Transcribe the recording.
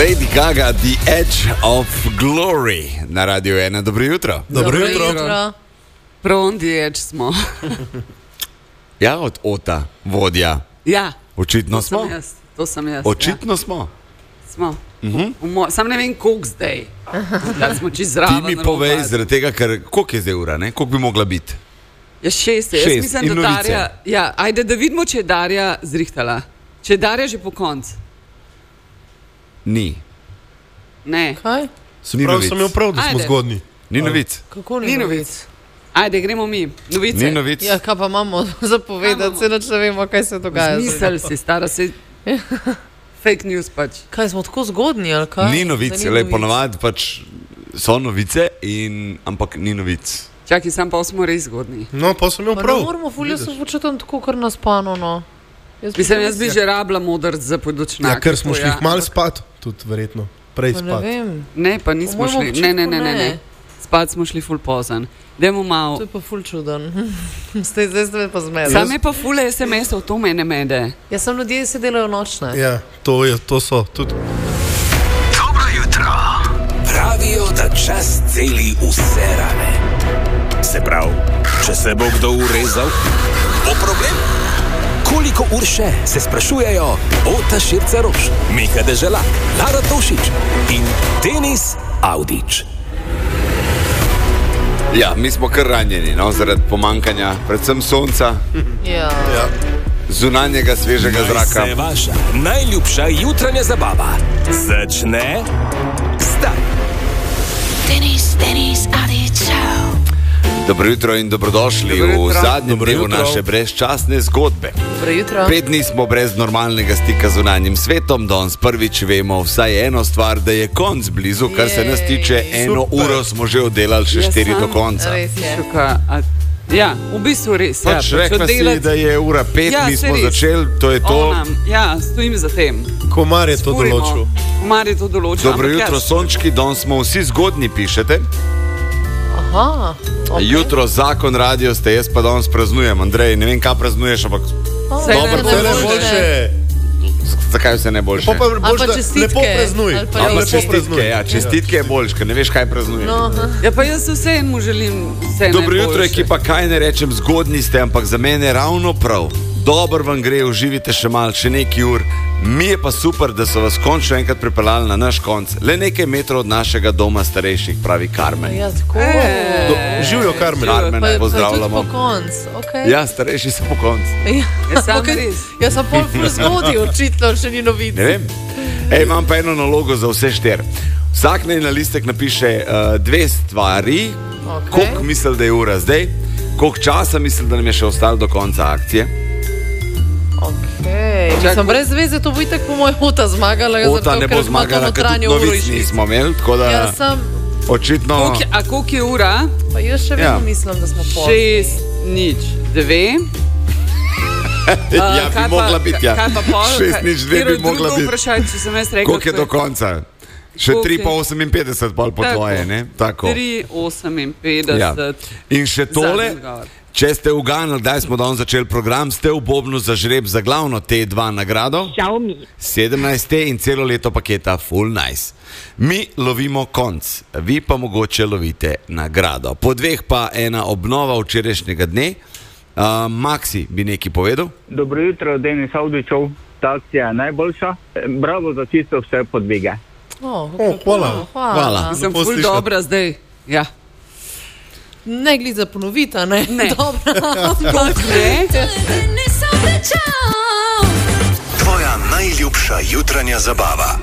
Lady Gaga, The Edge of Glory na Radio 1. Dobro jutro. Dobro jutro. Prav on The Edge smo. Ja, od Ota, vodja. Ja. Očitno smo. To sem jaz. Očitno smo. Smo. Sam ne vem, koliko zdaj. Da smo čist zraven. Ti mi povej, zaradi tega, ker koliko je zdaj ura, ne? Koliko bi mogla biti? Ja, 6. Jaz mislim, da Darja... Ja, ajde, da vidimo, če je Darja zrihtala. Če je Darja že po koncu. Ni. Ne. Kaj? Sem imel prav, da smo zgodni. Ni novic. Kako ni novic? Ajde, gremo mi. Novice. Ni novic. Ja, kaj pa imamo zapovedati, se ne vemo, kaj se dogaja. Misel si, stara si. Fake news pač. Kaj, smo tako zgodni, ali kaj? Ni novic, ponovadi pač so novice, ampak ni novic. Čakaj, sam pa smo res zgodni. No, pa sem imel prav. Ne moramo, fuljo se počutim tako, kar naspano, no. Jaz bi že rabila modrc za podočnak. Ja, ker smo šli malo spat, tudi verjetno. Prej spat. Ne, pa nismo šli. Ne. Spat smo šli ful pozan. Dajmo malo. To je pa ful čuden. Zdaj ste me pa zmedli. Sam je pa ful SMS-ov, to mene mede. Ja, sem ljudje se delajo nočne. Ja, to so tudi. Dobro jutro. Pravijo, da čas celi vse rane. Se pravi, če se bo kdo urezal, bo problem. Koliko ur še, se sprašujejo Ota Širca-Roš, Miha Deželak, Lara Tošič in Denis Audič. Ja, mi smo kar ranjeni, no, zaradi pomankanja, predvsem sonca, zunanjega svežega zraka. Se vaša najljubša jutranja zabava začne zdaj. Denis Audič Show. Dobro jutro in dobrodošli v zadnjem delu naše brezčasne zgodbe. 5 dni smo brez normalnega stika z zunanjim svetom, danes prvič vemo vsaj eno stvar, da je konc blizu, kar se nas tiče, eno uro smo že oddelali, še 4 do konca. Ja, v bistvu res. Pač rekla si, da je ura 5, mi smo začeli, to je to. Ja, stojim za tem. Komar je to določil. Dobro jutro, sončki, danes smo vsi zgodni, pišete. Okay. Jutro zakon radio ste, jaz pa danes praznujem. Andrej, ne vem, kaj praznuješ, ampak vse najboljše. Zakaj vse najboljše? Ali pa čestitke. Lepo praznuj. Čestitke je boljš, ker ne veš, kaj praznuješ. Ja, pa jaz vse mu želim vse najboljše. Dobro jutro, ekipa, kaj ne rečem, zgodni ste, ampak za mene ravno prav. Dobro vam gre, uživite še malo, še nekaj ur. Mi je pa super, da so vas končno enkrat pripeljali na naš konc. Le nekaj metrov od našega doma starejših, pravi Karmen. Ja, tako. Živijo Karmen. Karmen, pozdravljamo. Po konc, okay. Ja, starejši so po konc. Ja, sem pol zgodil, očitno še ni novic. Ne vem. Imam pa eno nalogo za vse 4. Vsak naj na listek napiše 2 stvari, koliko misli, da je ura zdaj, koliko časa misli, da nam je še ostalo do konca akcije. Sem brez veze, to bo itak po moj Ota zmagala. Ota ne bo zmagala, ker tudi novic nismo imeli, tako da očitno... A koliko je ura? Pa jaz še vedno mislim, da smo pol. 6:02. Ja, bi mogla biti, ja. 6:02 bi mogla biti. Vprašaj, če sem jaz rekel... Koliko je do konca? Še 3:58 po tvoje, ne? 3:58. In še tole... Če ste uganili, kdaj smo danes začeli program, ste v bobnu za žreb za glavno T2 nagrado. 17. in celo leto paketa Full Nice. Mi lovimo konc, vi pa mogoče lovite nagrado. Po 2 pa ena obnova včerajšnjega dne. Maxi bi nekaj povedal. Dobro jutro, Denis Audičov. Ta akcija je najboljša. Bravo za čisto vse podvige. Hvala. Sem ful dobra zdaj. Ja. Ne glede za ponovita, ne? Ne. Dobro. Tvoja najljubša jutranja zabava.